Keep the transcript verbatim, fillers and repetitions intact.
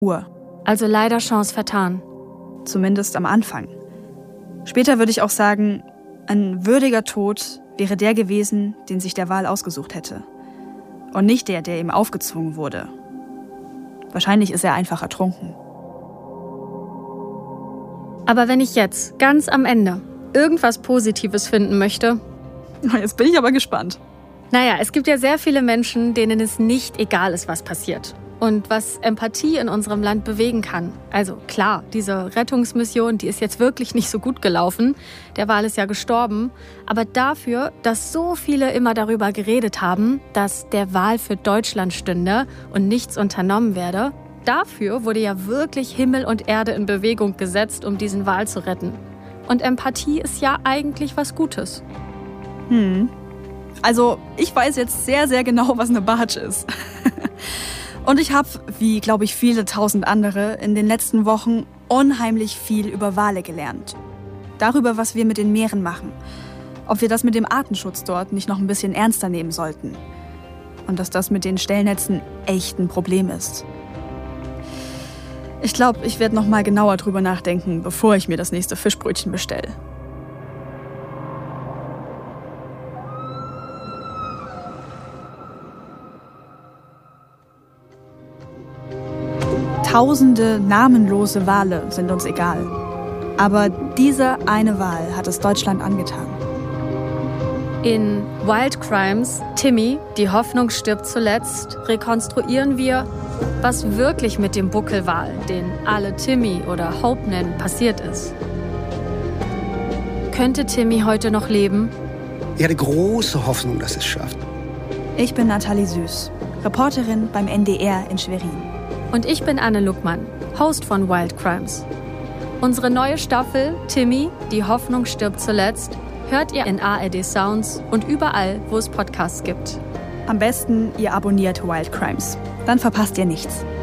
Uhr. Also leider Chance vertan. Zumindest am Anfang. Später würde ich auch sagen, ein würdiger Tod wäre der gewesen, den sich der Wal ausgesucht hätte. Und nicht der, der ihm aufgezwungen wurde. Wahrscheinlich ist er einfach ertrunken. Aber wenn ich jetzt, ganz am Ende, irgendwas Positives finden möchte... Jetzt bin ich aber gespannt. Naja, es gibt ja sehr viele Menschen, denen es nicht egal ist, was passiert. Und was Empathie in unserem Land bewegen kann. Also klar, diese Rettungsmission, die ist jetzt wirklich nicht so gut gelaufen. Der Wal ist ja gestorben. Aber dafür, dass so viele immer darüber geredet haben, dass der Wal für Deutschland stünde und nichts unternommen werde, dafür wurde ja wirklich Himmel und Erde in Bewegung gesetzt, um diesen Wal zu retten. Und Empathie ist ja eigentlich was Gutes. Hm. Also, ich weiß jetzt sehr, sehr genau, was eine Barge ist. Und ich habe, wie, glaube ich, viele tausend andere, in den letzten Wochen unheimlich viel über Wale gelernt. Darüber, was wir mit den Meeren machen. Ob wir das mit dem Artenschutz dort nicht noch ein bisschen ernster nehmen sollten. Und dass das mit den Stellnetzen echt ein Problem ist. Ich glaube, ich werde noch mal genauer drüber nachdenken, bevor ich mir das nächste Fischbrötchen bestelle. Tausende namenlose Wale sind uns egal. Aber dieser eine Wal hat es Deutschland angetan. In Wild Crimes, Timmy, die Hoffnung stirbt zuletzt, rekonstruieren wir, was wirklich mit dem Buckelwal, den alle Timmy oder Hope nennen, passiert ist. Könnte Timmy heute noch leben? Ich hatte große Hoffnung, dass es schafft. Ich bin Nathalie Süß, Reporterin beim N D R in Schwerin. Und ich bin Anne Luckmann, Host von Wild Crimes. Unsere neue Staffel, Timmy, die Hoffnung stirbt zuletzt, hört ihr in A R D Sounds und überall, wo es Podcasts gibt. Am besten, ihr abonniert Wild Crimes. Dann verpasst ihr nichts.